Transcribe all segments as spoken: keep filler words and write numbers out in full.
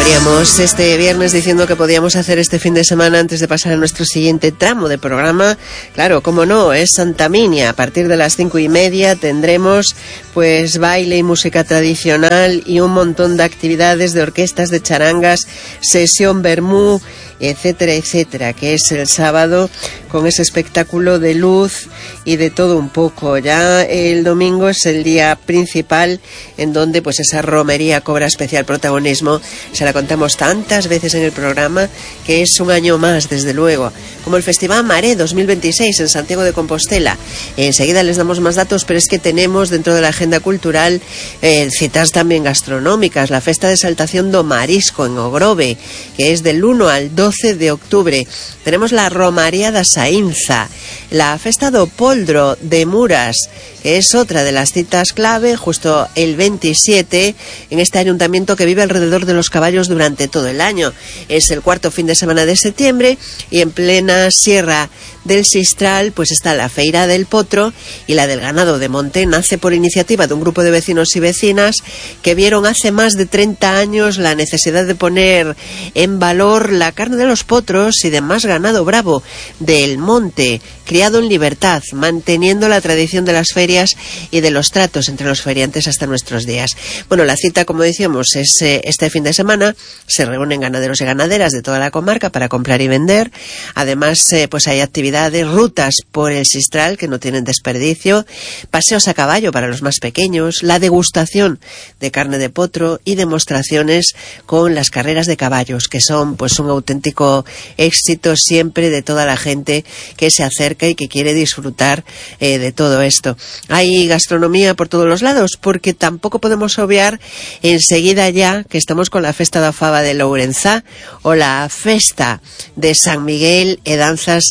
Abríamos este viernes diciendo que podíamos hacer este fin de semana antes de pasar a nuestro siguiente tramo de programa. Claro, cómo no, es Santa Minia. A partir de las cinco y media tendremos pues baile y música tradicional y un montón de actividades de orquestas, de charangas, sesión vermú, etcétera, etcétera, que es el sábado con ese espectáculo de luz y de todo un poco. Ya el domingo es el día principal en donde pues esa romería cobra especial protagonismo. Se la contamos tantas veces en el programa que es un año más, desde luego. Como el Festival Maré dos mil veintiséis en Santiago de Compostela. Enseguida les damos más datos, pero es que tenemos dentro de la agenda cultural eh, citas también gastronómicas. La Festa de Saltación do Marisco en Ogrove, que es del uno al doce de octubre. Tenemos la Romaría da Saínza, la Festa do Poldro de Muras, que es otra de las citas clave, justo el veintisiete, en este ayuntamiento que vive alrededor de los caballos durante todo el año. Es el cuarto fin de semana de septiembre y en plena Sierra del Sistral pues está la Feira del Potro y la del Ganado de Monte. Nace por iniciativa de un grupo de vecinos y vecinas que vieron hace más de treinta años la necesidad de poner en valor la carne de los potros y demás ganado bravo del monte, criado en libertad, manteniendo la tradición de las ferias y de los tratos entre los feriantes hasta nuestros días. Bueno, la cita, como decíamos, es eh, este fin de semana. Se reúnen ganaderos y ganaderas de toda la comarca para comprar y vender. Además, eh, pues hay actividades, rutas por el Sistral que no tienen desperdicio, paseos a caballo para los más pequeños, la degustación de carne de potro y demostraciones con las carreras de caballos, que son pues un auténtico éxito siempre de toda la gente que se acerca y que quiere disfrutar eh, de todo esto. Hay gastronomía por todos los lados, porque tampoco podemos obviar enseguida ya que estamos con la Festa da Fava de Lourenzá o la Festa de San Miguel e Danzas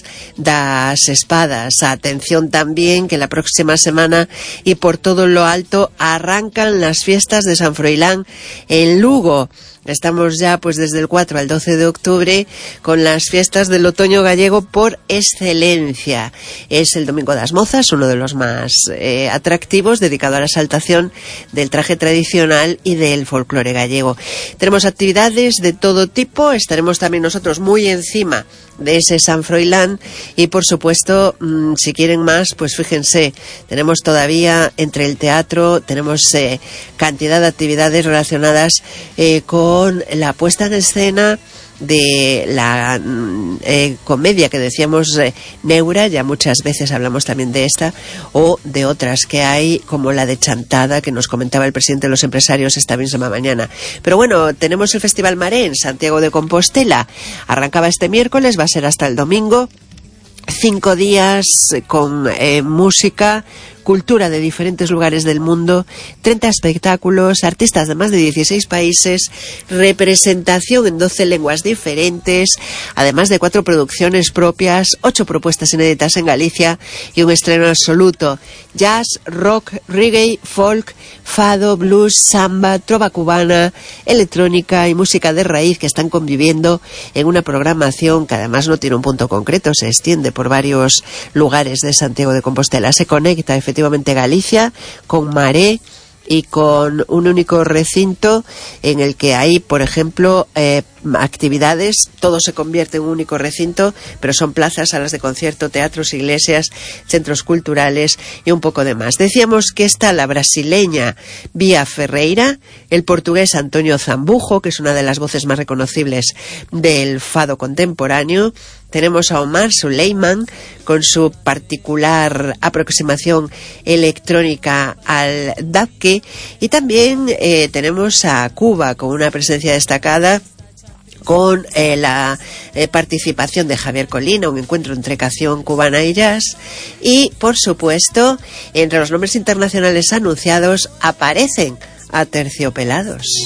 das Espadas. Atención también que la próxima semana y por todo lo alto arrancan las fiestas de San Froilán en Lugo. Estamos ya pues desde el cuatro al doce de octubre con las fiestas del otoño gallego por excelencia. Es el Domingo das Mozas, uno de los más eh, atractivos, dedicado a la exaltación del traje tradicional y del folclore gallego. Tenemos actividades de todo tipo, estaremos también nosotros muy encima de ese San Froilán y por supuesto mmm, si quieren más pues fíjense, tenemos todavía entre el teatro, tenemos eh, cantidad de actividades relacionadas eh, con la puesta en escena de la eh, comedia que decíamos eh, Neura, ya muchas veces hablamos también de esta, o de otras que hay, como la de Chantada, que nos comentaba el presidente de los empresarios esta misma mañana. Pero bueno, tenemos el Festival Maré en Santiago de Compostela. Arrancaba este miércoles, va a ser hasta el domingo. Cinco días con eh, música, cultura de diferentes lugares del mundo, treinta espectáculos, artistas de más de dieciséis países, representación en doce lenguas diferentes, además de cuatro producciones propias, ocho propuestas inéditas en Galicia y un estreno absoluto. Jazz, rock, reggae, folk, fado, blues, samba, trova cubana, electrónica y música de raíz que están conviviendo en una programación que además no tiene un punto concreto, se extiende por varios lugares de Santiago de Compostela. Se conecta efectivamente Galicia con Maré y con un único recinto en el que hay, por ejemplo, eh, actividades, todo se convierte en un único recinto, pero son plazas, salas de concierto, teatros, iglesias, centros culturales y un poco de más. Decíamos que está la brasileña Bia Ferreira, el portugués Antonio Zambujo, que es una de las voces más reconocibles del fado contemporáneo. Tenemos a Omar Suleiman con su particular aproximación electrónica al dabke y también eh, tenemos a Cuba con una presencia destacada con eh, la eh, participación de Javier Colina, un encuentro entre canción cubana y jazz. Y, por supuesto, entre los nombres internacionales anunciados aparecen Aterciopelados.